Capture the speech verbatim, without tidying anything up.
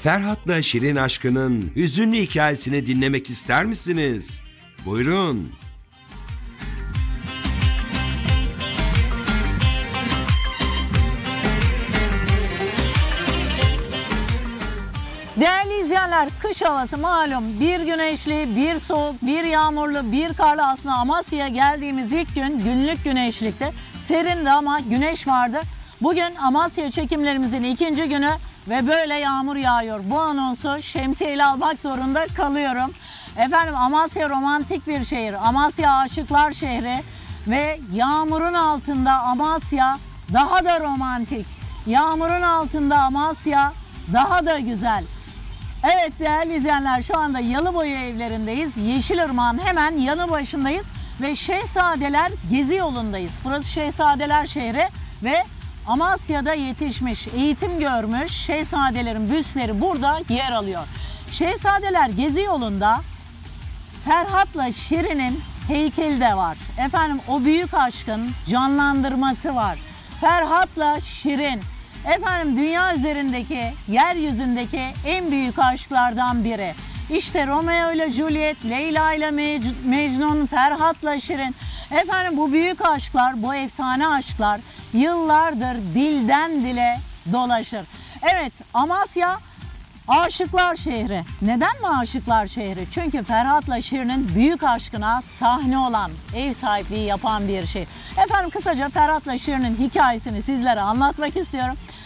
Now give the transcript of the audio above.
Ferhat'la Şirin aşkının hüzünlü hikayesini dinlemek ister misiniz? Buyurun. Değerli izleyenler, kış havası malum, bir güneşli, bir soğuk, bir yağmurlu, bir karlı. Aslında Amasya'ya geldiğimiz ilk gün günlük güneşlikte, serindi ama güneş vardı. Bugün Amasya çekimlerimizin ikinci günü ve böyle yağmur yağıyor. Bu anonsu şemsiyeyle almak zorunda kalıyorum. Efendim, Amasya romantik bir şehir, Amasya aşıklar şehri ve yağmurun altında Amasya daha da romantik. Yağmurun altında Amasya daha da güzel. Evet değerli izleyenler, şu anda Yalıboyu evlerindeyiz. Yeşilırmak'ın hemen yanı başındayız ve Şehzadeler gezi yolundayız. Burası Şehzadeler şehri ve Amasya'da yetişmiş, eğitim görmüş şehzadelerin büstleri burada yer alıyor. Şehzadeler gezi yolunda Ferhat'la Şirin'in heykeli de var. Efendim, o büyük aşkın canlandırması var. Ferhat'la Şirin. Efendim, dünya üzerindeki, yeryüzündeki en büyük aşklardan biri. İşte Romeo ile Juliet, Leyla ile Mecnun, Ferhat'la Şirin. Efendim, bu büyük aşklar, bu efsane aşklar yıllardır dilden dile dolaşır. Evet, Amasya aşıklar şehri. Neden mi aşıklar şehri? Çünkü Ferhat'la Şirin'in büyük aşkına sahne olan, ev sahipliği yapan bir şey. Efendim, kısaca Ferhat'la Şirin'in hikayesini sizlere anlatmak istiyorum.